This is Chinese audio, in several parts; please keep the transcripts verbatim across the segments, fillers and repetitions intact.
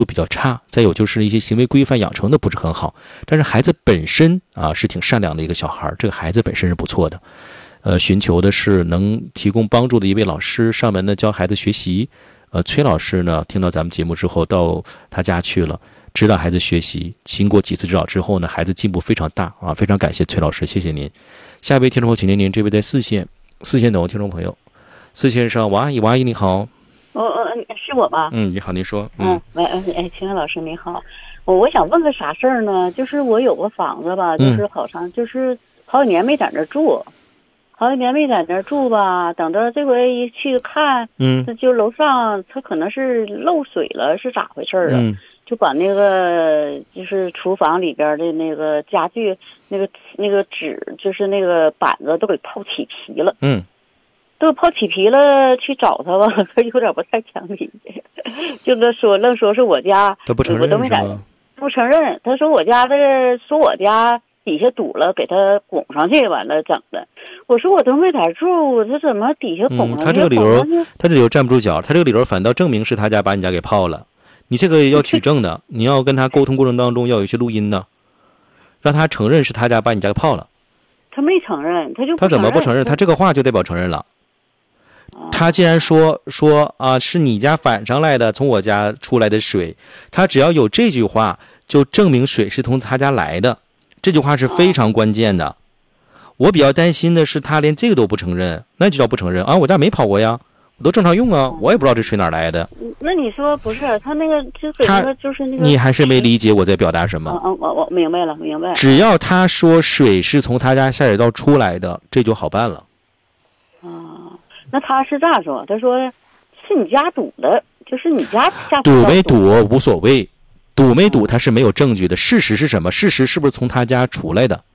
比较差，再有就是一些行为规范养成的不是很好。但是孩子本身啊是挺善良的一个小孩，这个孩子本身是不错的。呃，寻求的是能提供帮助的一位老师，上门呢教孩子学习。呃，崔老师呢听到咱们节目之后，到他家去了，指导孩子学习。经过几次指导之后呢，孩子进步非常大啊，非常感谢崔老师，谢谢您。下一位听众朋友，请您您这位在四线，四线等听众朋友，四线上王阿姨，王阿姨你好。 哦哦，是我吧？ 嗯，你好，您说。 嗯，喂，哎，秦老师你好，我我想问个啥事儿呢？就是我有个房子吧，就是好长，嗯、就是好几年没在那儿住，好几年没在那儿住吧。等到这回一去看， 嗯， 就楼上它可能是漏水了，是咋回事啊？ 嗯， 就把那个就是厨房里边的那个家具，那个那个纸，就是那个板子都给泡起皮了。 嗯。 都泡起皮了，去找他吧，他有点不太讲理，就那说愣说是我家， 他不承认是吗？ 不承认，他说我家这个说我家底下堵了，给他拱上去，完了整的。我说我都没在住，他怎么底下拱上去？ 嗯，他这个理由，他这理由站不住脚，他这个理由反倒证明是他家把你家给泡了。你这个要取证的，你要跟他沟通过程当中要有一些录音的，让他承认是他家把你家给泡了。 他没承认，他就他怎么不承认？他这个话就代表承认了。他既然说说啊是你家反上来的，从我家出来的水，他只要有这句话，就证明水是从他家来的。这句话是非常关键的。我比较担心的是他连这个都不承认，那就叫不承认啊！我家没跑过呀，我都正常用啊，我也不知道这水哪来的。 那你说不是他那个就给那个就是那个， 你还是没理解我在表达什么？ 嗯嗯，我我明白了，明白。 只要他说水是从他家下水道出来的，这就好办了。 啊。那他是咋说？他说是你家堵的，就是你家下堵没堵无所谓，堵没堵他是没有证据的。事实是什么？事实是不是从他家出来的？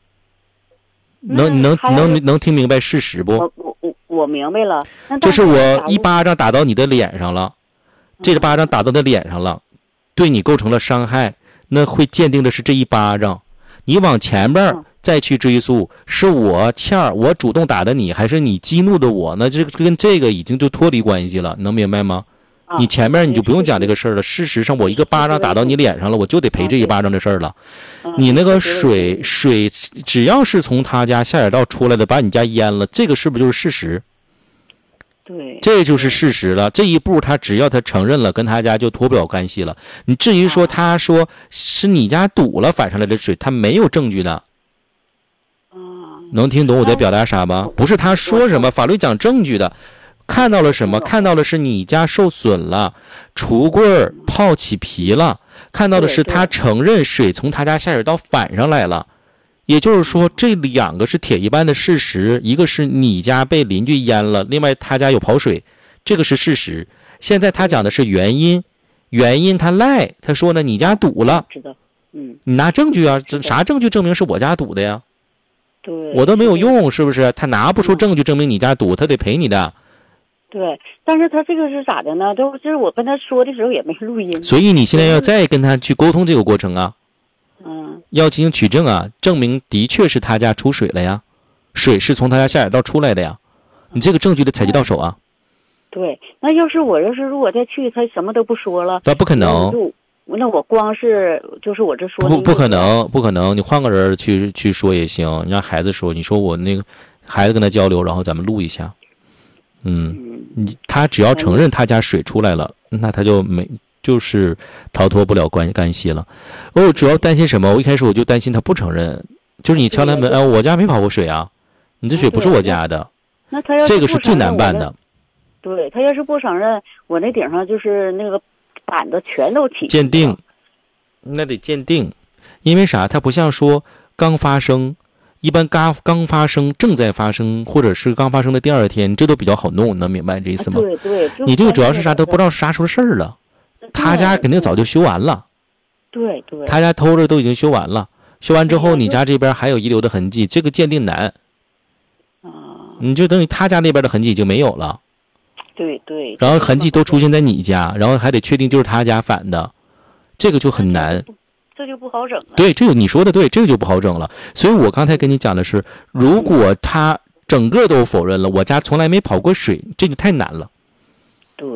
能能能能听明白事实不？ 我我我我明白了。 就是我一巴掌打到你的脸上了，这个巴掌打到你的脸上了，对你构成了伤害，那会鉴定的是这一巴掌。你往前边再去追溯，是我欠儿我主动打的你，还是你激怒的我？那这跟这个已经就脱离关系了，能明白吗？ 啊、 你前面你就不用讲这个事儿了。事实上，我一个巴掌打到你脸上了，我就得赔这一巴掌的事儿了。 啊、 你那个水水只要是从他家下水道出来的，把你家淹了，这个是不是就是事实？ 对， 这就是事实了。这一步他只要他承认了，跟他家就脱不了关系了。你至于说他说是你家堵了反上来的水，他没有证据的。能听懂我在表达啥吗？不是他说什么，法律讲证据的。看到了什么？看到的是你家受损了，橱柜泡起皮了。看到的是他承认水从他家下水道反上来了。也就是说，这两个是铁一般的事实，一个是你家被邻居淹了，另外他家有跑水，这个是事实。现在他讲的是原因，原因他赖，他说呢你家堵了， 知道，嗯， 你拿证据啊，这啥证据证明是我家堵的呀？ 对， 我都没有用，是不是？他拿不出证据证明你家堵，他得赔你的。 对，但是他这个是咋的呢？都就是我跟他说的时候也没录音， 所以你现在要再跟他去沟通这个过程啊。 嗯， 要进行取证啊，证明的确是他家出水了呀，水是从他家下水道出来的呀，你这个证据得采集到手啊。 对，那要是我要是如果再去，他什么都不说了， 那不可能。 那我光是就是我这说不不可能，不可能，你换个人去去说也行，你让孩子说，你说我那个孩子跟他交流，然后咱们录一下。嗯，你他只要承认他家水出来了，那他就没。就是逃脱不了关干系了。我主要担心什么？我一开始我就担心他不承认，就是你敲他门，哎，我家没跑过水啊，你这水不是我家的。 那他要这个是最难办的。 对，他要是不承认，我那顶上就是那个板子全都起。 鉴定，那得鉴定，因为啥？它不像说刚发生，一般刚刚发生、正在发生，或者是刚发生的第二天，这都比较好弄，能明白这意思吗？ 对对。 你这个主要是啥？都不知道是啥时候事儿了。他家肯定早就修完了， 对对， 他家偷着都已经修完了，修完之后你家这边还有遗留的痕迹，这个鉴定难， 啊， 你就等于他家那边的痕迹已经没有了， 对对， 然后痕迹都出现在你家，然后还得确定就是他家反的，这个就很难， 这就不好整了。 对，这个你说的对，这个就不好整了。所以我刚才跟你讲的是，如果他整个都否认了，我家从来没跑过水，这就太难了。 对。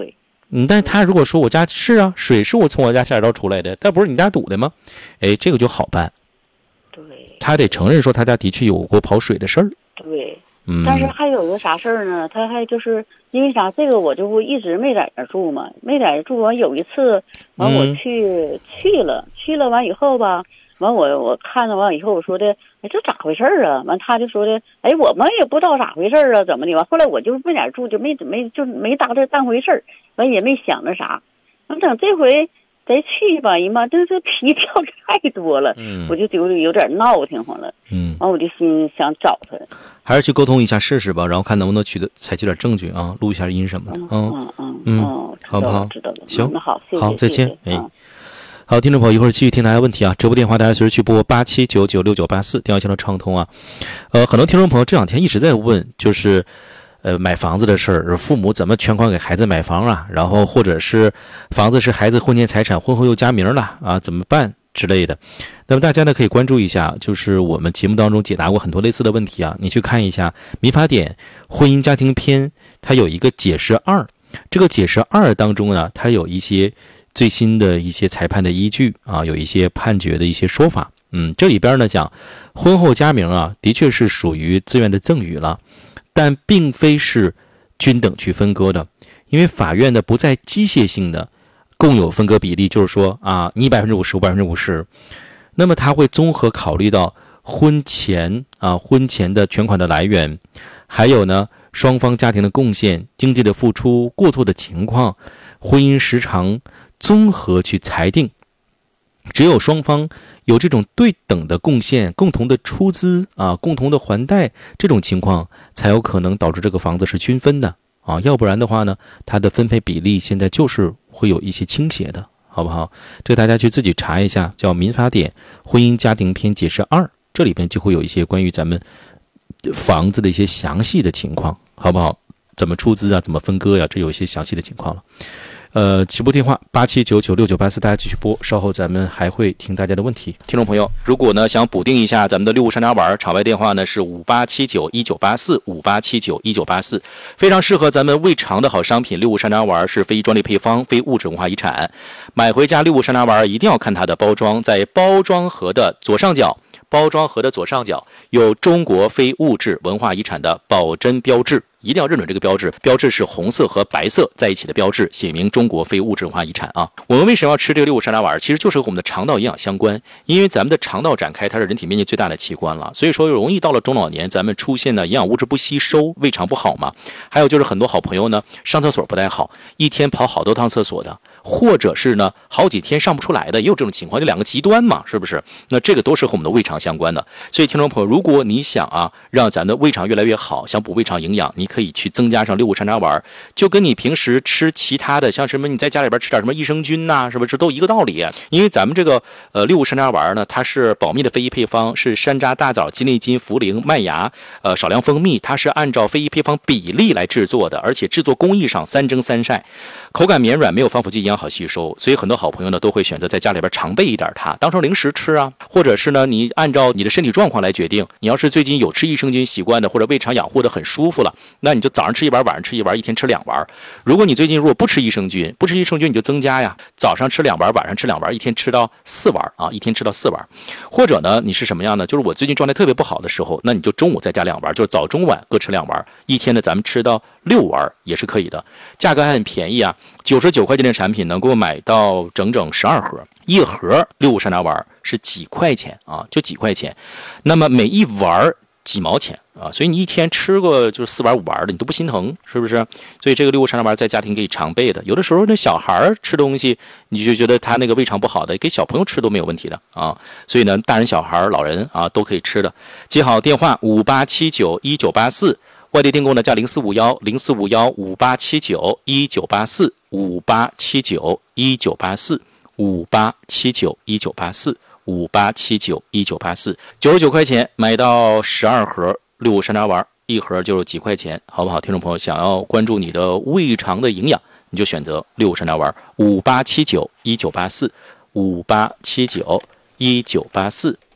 嗯，但是他如果说我家是啊，水是我从我家下水道出来的，但不是你家堵的吗？哎，这个就好办。 对， 他得承认说他家的确有过跑水的事儿。 对， 嗯。 但是还有个啥事儿呢？他还就是因为啥？这个我就不一直没在那住嘛，没在那住完有一次，完我去、嗯、去了，去了完以后吧，完我我看着完以后我说的，哎，这咋回事啊？完他就说的，哎，我们也不知道咋回事啊，怎么的？完后来我就没在那住，就没没就没当这当回事儿，完也没想着啥。完等这回再去吧，姨妈，这这皮跳太多了， 嗯， 我就觉得有点闹挺慌了， 嗯， 完我就心想找他， 还是去沟通一下试试吧，然后看能不能取得采集点证据啊，录一下音什么的， 嗯嗯嗯嗯，好不好？ 知道了， 行， 那好，谢谢， 好，再见， 谢谢哎。好，听众朋友，一会儿继续听大家问题啊！直播电话大家随时去拨八七九九六九八四，电话线都畅通啊。呃，很多听众朋友这两天一直在问，就是呃买房子的事儿，父母怎么全款给孩子买房啊？然后或者是房子是孩子婚前财产，婚后又加名了啊，怎么办之类的。那么大家呢可以关注一下，就是我们节目当中解答过很多类似的问题啊，你去看一下《民法典婚姻家庭篇》，它有一个解释二，这个解释二当中呢，它有一些最新的一些裁判的依据啊，有一些判决的一些说法。嗯，这里边呢讲，婚后加名啊，的确是属于自愿的赠与了，但并非是均等去分割的，因为法院呢不再机械性的共有分割比例，就是说啊，你百分之五十，我百分之五十，那么他会综合考虑到婚前啊婚前的全款的来源，还有呢双方家庭的贡献、经济的付出、过错的情况、婚姻时长。综合去裁定，只有双方有这种对等的贡献、共同的出资啊、共同的还贷，这种情况才有可能导致这个房子是均分的啊，要不然的话呢，它的分配比例现在就是会有一些倾斜的，好不好？这个大家去自己查一下，叫《民法典婚姻家庭篇解释二》，这里边就会有一些关于咱们房子的一些详细的情况，好不好？怎么出资啊，怎么分割呀、啊，这有一些详细的情况了。呃，起拨电话八七九九六九八四，大家继续拨，稍后咱们还会听大家的问题。听众朋友，如果呢想补丁一下咱们的六物山楂丸，场外电话呢是五八七九一九八四五八七九一九八四，非常适合咱们胃肠的好商品。六物山楂丸是非专利配方，非物质文化遗产。买回家六物山楂丸一定要看它的包装，在包装盒的左上角。包装盒的左上角有中国非物质文化遗产的保真标志，一定要认准这个标志，标志是红色和白色在一起的标志，写明中国非物质文化遗产啊。我们为什么要吃这个六物山楂丸？其实就是和我们的肠道营养相关，因为咱们的肠道展开它是人体面积最大的器官了，所以说容易到了中老年咱们出现呢营养物质不吸收，胃肠不好嘛。还有就是很多好朋友呢上厕所不太好，一天跑好多趟厕所的，或者是呢好几天上不出来的，也有这种情况，就两个极端嘛，是不是？那这个都是和我们的胃肠相关的。所以听众朋友，如果你想啊让咱的胃肠越来越好，想补胃肠营养，你可以去增加上六物山楂丸，就跟你平时吃其他的像什么你在家里边吃点什么益生菌呐、啊，是不是都一个道理？因为咱们这个呃六物山楂丸呢，它是保密的非遗配方，是山楂、大枣、鸡内金、茯苓、麦芽、呃少量蜂蜜，它是按照非遗配方比例来制作的，而且制作工艺上三蒸三晒，口感绵软，没有防腐剂，营养好吸收。所以很多好朋友呢都会选择在家里边常备一点它，当成零食吃啊，或者是呢你按照你的身体状况来决定。你要是最近有吃益生菌习惯的，或者胃肠养护的很舒服了，那你就早上吃一丸，晚上吃一丸，一天吃两丸。如果你最近如果不吃益生菌，不吃益生菌你就增加呀，早上吃两丸，晚上吃两丸，一天吃到四丸啊，一天吃到四丸。或者呢，你是什么样呢？就是我最近状态特别不好的时候，那你就中午再加两丸，就是早中晚各吃两丸，一天呢咱们吃到六丸也是可以的，价格还很便宜啊，九十九块钱的产品能够买到整整十二盒，一盒六物山楂丸是几块钱啊，就几块钱，那么每一丸几毛钱啊，所以你一天吃个就是四丸五丸的，你都不心疼，是不是？所以这个六物山楂丸在家庭可以常备的。有的时候那小孩吃东西，你就觉得他那个胃肠不好的，给小朋友吃都没有问题的啊。所以呢，大人、小孩、老人啊都可以吃的。接好电话五八七九一九八四，外地订购呢加零四五幺零四五幺五八七九一九八四五八七九一九八四五八七九一九八四。五八七九一九八四，九十九块钱买到十二盒六物山楂丸，一盒就是几块钱，好不好？听众朋友，想要关注你的胃肠的营养，你就选择六物山楂丸，五八七九一九八四，五八七九一九八四。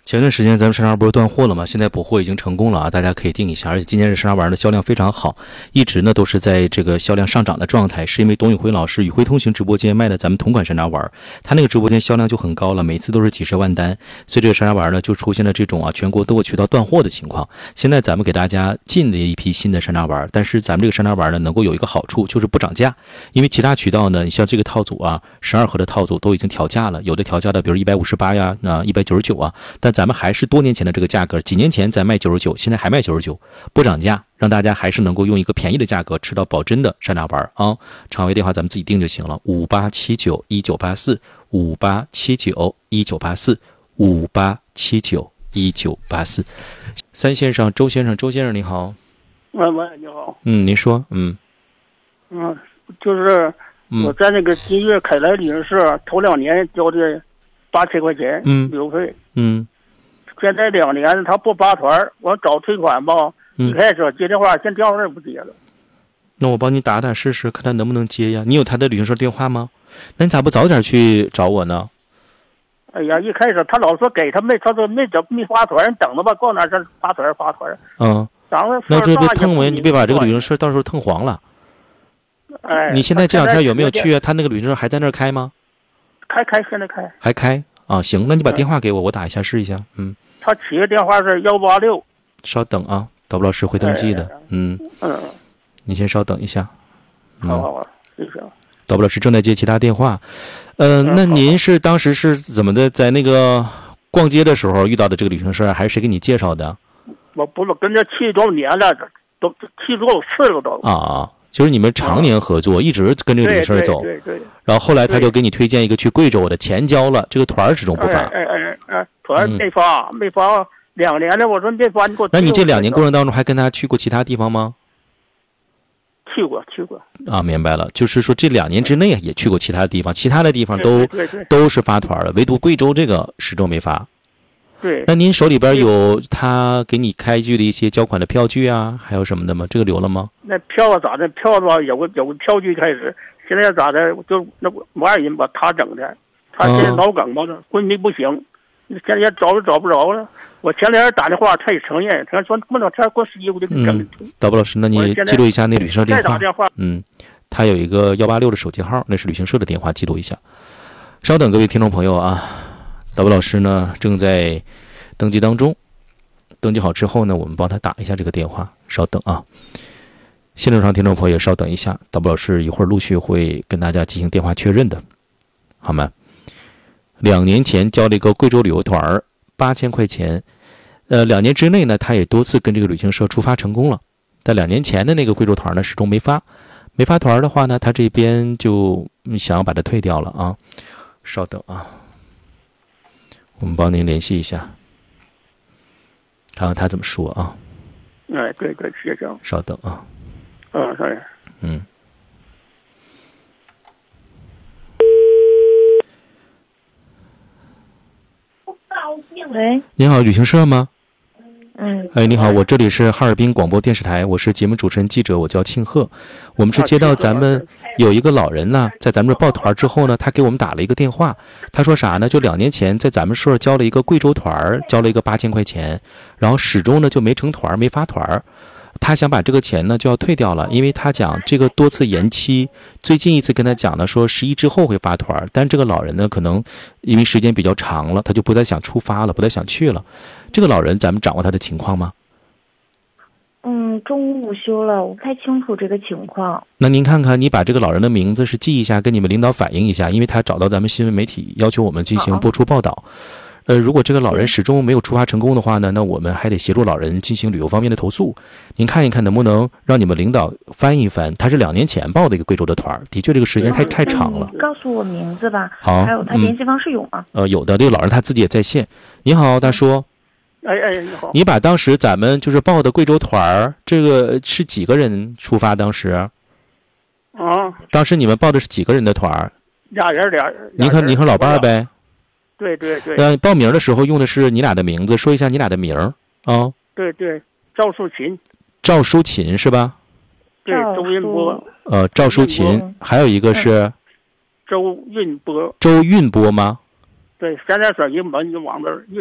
前段时间咱们山楂丸不是断货了吗？现在补货已经成功了啊，大家可以订一下。而且今年这山楂丸的销量非常好，一直呢都是在这个销量上涨的状态，是因为董宇辉老师宇辉通行直播间卖的咱们同款山楂丸，他那个直播间销量就很高了，每次都是几十万单，所以这个山楂丸呢就出现了这种啊全国多个渠道断货的情况。现在咱们给大家进了一批新的山楂丸，但是咱们这个山楂丸呢能够有一个好处，就是不涨价，因为其他渠道呢，你像这个套组啊，十二盒的套组都已经调价了，有的调价的比如一百五十八呀，啊一百九十九啊，但咱们还是多年前的这个价格，几年前咱卖九十九，现在还卖九十九，不涨价，让大家还是能够用一个便宜的价格吃到保真的山楂丸啊！场位电话咱们自己定就行了，五八七九一九八四，五八七九一九八四，五八七九一九八四。三先生，周先生，周先生你好。 喂喂，你好。 嗯，您说，嗯。 嗯，就是我在那个金悦凯莱旅行社头两年交的八千块钱旅游费， 嗯。 现在两年他不发团，我找退款吧，一开始接电话，现在电话也不接了。 那我帮你打打试试，看他能不能接呀？你有他的旅行社电话吗？那你咋不早点去找我呢？ 哎呀，一开始他老说给他没，他说没找没发团，等着吧，过哪儿发团发团。 嗯，那这被腾没？你别把这个旅行社到时候腾黄了。 哎， 你现在这两天有没有去啊？他那个旅行社还在那儿开吗？ 开开，现在开。 还开啊？行，那你把电话给我，我打一下试一下。嗯。 他企业电话是幺八六。 稍等啊，导播老师会登记的。嗯嗯， 你先稍等一下。 好好好，谢谢。 导播老师正在接其他电话。呃，那您是当时是怎么的？在那个逛街的时候遇到的这个旅行社，还是谁给你介绍的？ 我不是跟着去多少年了，都去多少次了都。 啊啊，就是你们常年合作，一直跟这个旅行社走。 对对对。 然后后来他就给你推荐一个去贵州的，钱交了，这个团始终不发。 哎哎哎，团没发，没发。两年了，我说没发，你给我。 那你这两年过程当中还跟他去过其他地方吗？ 去过，去过。 啊，明白了，就是说这两年之内也去过其他的地方，其他的地方都都是发团了，唯独贵州这个始终没发。 对。 那您手里边有他给你开具的一些交款的票据啊，还有什么的吗？这个留了吗？ 那票啊咋的？票吧有个有个票据开始，现在咋的？就那外人把他整的，他现在脑梗吧，昏迷不醒，现在也找都找不着了。我前两天打电话，他也承认，他说不能天过十一我就给整。 导播老师，那你记录一下那旅行社电话。 再打电话。 嗯，他有一个幺八六的手机号，那是旅行社的电话，记录一下。稍等，各位听众朋友啊，导播老师呢正在登记当中，登记好之后呢，我们帮他打一下这个电话。稍等啊，线路上听众朋友稍等一下，导播老师一会儿陆续会跟大家进行电话确认的，好吗？两年前交了一个贵州旅游团儿。八千块钱，呃，两年之内呢，他也多次跟这个旅行社出发成功了，但两年前的那个贵州团呢，始终没发，没发团的话呢，他这边就想要把它退掉了啊。稍等啊，我们帮您联系一下，看看他怎么说啊。 哎，对对，谢谢。 稍等啊。 嗯，是。 嗯。 喂， 你好，旅行社吗？ 嗯， 哎，你好，我这里是哈尔滨广播电视台，我是节目主持人记者，我叫庆贺。我们是接到咱们有一个老人呢，在咱们这报团之后呢，他给我们打了一个电话，他说啥呢？就两年前在咱们社交了一个贵州团，交了一个八千块钱，然后始终呢就没成团，没发团。他想把这个钱呢就要退掉了，因为他讲这个多次延期，最近一次跟他讲呢说十一之后会发团，但这个老人呢可能因为时间比较长了，他就不再想出发了，不再想去了。这个老人咱们掌握他的情况吗？ 嗯，中午午休了，我不太清楚这个情况。 那您看看，你把这个老人的名字是记一下，跟你们领导反映一下，因为他找到咱们新闻媒体，要求我们进行播出报道。呃，如果这个老人始终没有出发成功的话呢，那我们还得协助老人进行旅游方面的投诉。您看一看能不能让你们领导翻一翻，他是两年前报的一个贵州的团，的确这个时间太太长了。 告诉我名字吧。 好， 还有他联系方式有吗？ 嗯、呃，有的，这个老人他自己也在线。你好，大叔。 哎哎，你好。 你把当时咱们就是报的贵州团，这个是几个人出发？当时？ 啊。 当时你们报的是几个人的团？ 俩人，俩人。 你和你和老伴儿呗。 对对对。 呃，报名的时候用的是你俩的名字，说一下你俩的名儿啊、哦。 对对，赵淑琴。 赵淑琴是吧？ 对，周运波。 呃，赵淑琴，还有一个是、嗯、 周运波。 周运波吗？ 对，现在说英文就往那儿运。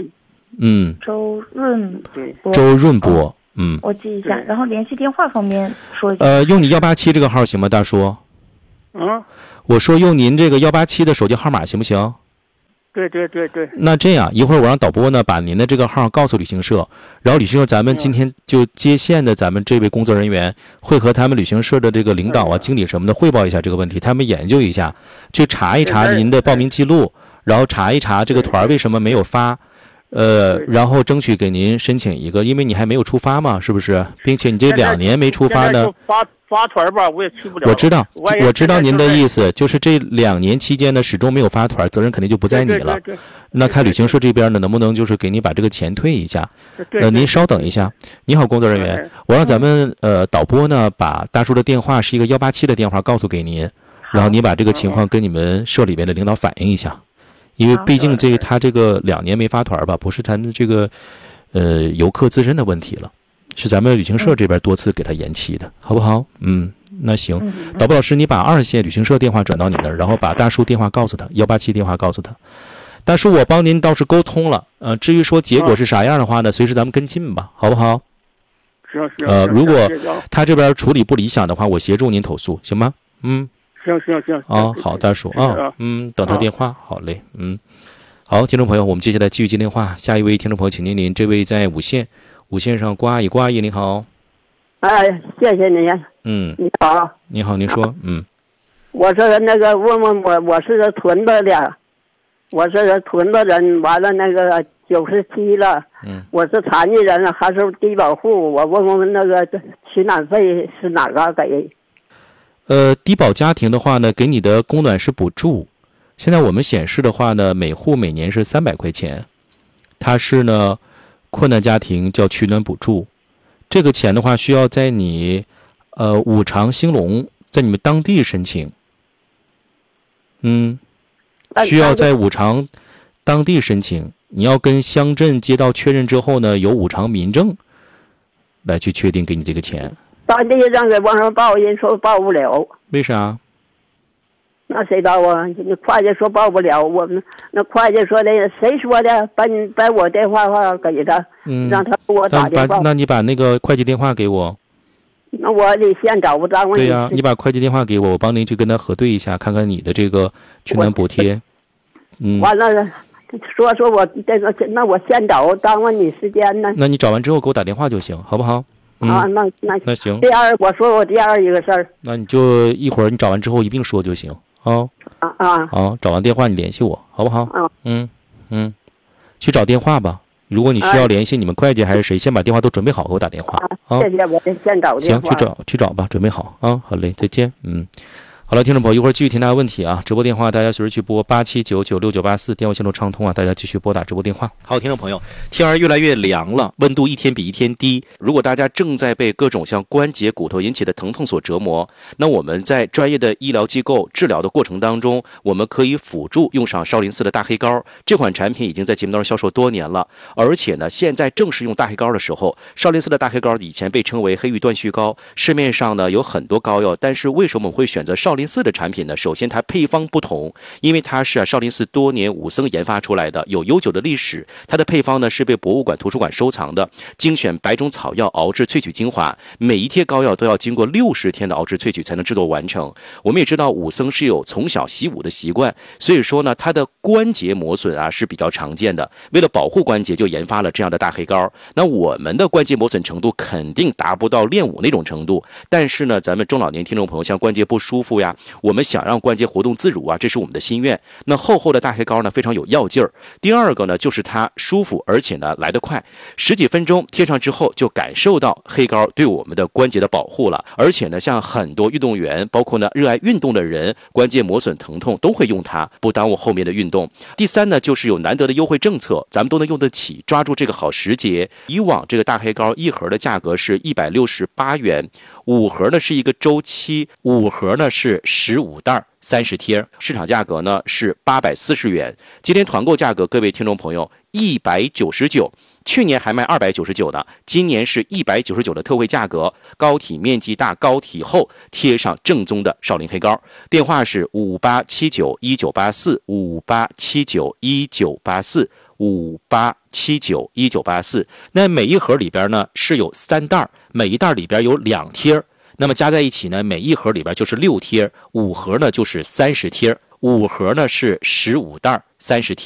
嗯， 周润波。 周润波，嗯， 我记一下。然后联系电话方面说一下。 呃，用你幺八七这个号行吗，大叔？ 嗯， 我说用您这个幺八七的手机号码行不行？ 对对对对。 那这样，一会儿我让导播呢把您的这个号告诉旅行社，然后旅行社咱们今天就接线的咱们这位工作人员会和他们旅行社的这个领导啊、经理什么的汇报一下这个问题，他们研究一下，去查一查您的报名记录，然后查一查这个团为什么没有发。呃，然后争取给您申请一个，因为你还没有出发嘛，是不是？并且你这两年没出发呢， 发发团吧，我也去不了。 我知道， 我, 我知道您的意思，就是这两年期间呢，始终没有发团，责任肯定就不在你了。 对对对对， 那看旅行社这边呢，能不能就是给你把这个钱退一下？ 对对对， 呃，您稍等一下。你好，工作人员，我让咱们呃导播呢把大叔的电话是一个幺八七的电话告诉给您，然后您把这个情况跟你们社里边的领导反映一下。因为毕竟这个他这个两年没发团吧，不是他们这个呃游客自身的问题了，是咱们旅行社这边多次给他延期的，好不好？嗯，那行，导播老师，你把二线旅行社电话转到你那儿，然后把大叔电话告诉他，幺八七电话告诉他。大叔，我帮您倒是沟通了，呃，至于说结果是啥样的话呢，随时咱们跟进吧，好不好？ 行行。 呃，如果他这边处理不理想的话，我协助您投诉，行吗？嗯。 行行行啊，好，大叔啊，嗯，等他电话，好嘞，嗯，好，听众朋友，我们接下来继续接电话，下一位听众朋友，请您您，这位在五线，五线上瓜一瓜一，你好， 哎，谢谢你， 嗯， 你好， 你好，您说，嗯， 我是那个问问我，我是个屯子的，我是个屯子人，完了那个九十七了， 嗯， 我是残疾人，还是低保户，我问问那个取暖费是哪个给？ 呃，低保家庭的话呢，给你的供暖是补助，现在我们显示的话呢，每户每年是三百块钱，它是呢，困难家庭叫取暖补助，这个钱的话需要在你，呃，五常兴隆在你们当地申请，嗯，需要在五常当地申请，你要跟乡镇街道确认之后呢，由五常民政来去确定给你这个钱。 当地让给往上报，人说报不了。 为啥？ 那谁知道啊？那会计说报不了，我们那会计说的，谁说的？把你把我电话号给他， 嗯， 让他给我打电话。 那, 那你把那个会计电话给我。 那我得先找个单位。 对呀、啊，你把会计电话给我，我帮您去跟他核对一下，看看你的这个取暖补贴。嗯。 完了，说说我这个，那我先找，耽误你时间呢。 那你找完之后给我打电话就行，好不好？嗯、 啊，那那那行。 第二，我说我第二一个事儿。 那你就一会儿你找完之后一并说就行啊。 啊啊。 好，找完电话你联系我，好不好？ 啊。 嗯嗯，去找电话吧。如果你需要联系你们会计还是谁，先把电话都准备好，给我打电话啊。 谢谢，我先找电话。 行，去找去找吧，准备好啊。好嘞，再见。嗯。好了，听众朋友，一会儿继续听大家问题啊！直播电话大家随时去拨八七九九六九八四，电话线路畅通啊，大家继续拨打直播电话。好，听众朋友，天儿越来越凉了，温度一天比一天低。如果大家正在被各种像关节、骨头引起的疼痛所折磨，那我们在专业的医疗机构治疗的过程当中，我们可以辅助用上少林寺的大黑膏。这款产品已经在节目当中销售多年了，而且呢，现在正是用大黑膏的时候。少林寺的大黑膏以前被称为黑玉断续膏，市面上呢有很多膏药，但是为什么我们会选择少林寺的产品呢？首先它配方不同，因为它是啊少林寺多年武僧研发出来的，有悠久的历史。它的配方呢是被博物馆图书馆收藏的，精选百种草药熬制萃取精华，每一贴膏药都要经过六十天的熬制萃取才能制作完成。我们也知道武僧是有从小习武的习惯，所以说呢它的关节磨损啊是比较常见的，为了保护关节就研发了这样的大黑膏。那我们的关节磨损程度肯定达不到练武那种程度，但是呢咱们中老年听众朋友像关节不舒服呀，我们想让关节活动自如啊，这是我们的心愿。那厚厚的大黑膏呢非常有药劲儿。第二个呢就是它舒服，而且呢来得快，十几分钟贴上之后就感受到黑膏对我们的关节的保护了。而且呢像很多运动员，包括呢热爱运动的人，关节磨损疼痛都会用它，不耽误后面的运动。第三呢就是有难得的优惠政策，咱们都能用得起，抓住这个好时节。以往这个大黑膏一盒的价格是一百六十八元，五盒呢是一个周期，五盒呢是十五袋三十贴，市场价格呢是八百四十元。今天团购价格，各位听众朋友一百九十九，去年还卖二百九十九呢，今年是一百九十九的特惠价格。膏体面积大，膏体厚，贴上正宗的少林黑膏。电话是五八七九一九八四，五八七九一九八四。 五八七九一九八四。那每一盒里边呢是有三袋，每一袋里边有两贴，那么加在一起呢，每一盒里边就是六贴，五盒呢就是三十贴，五盒呢是十五袋，三十贴。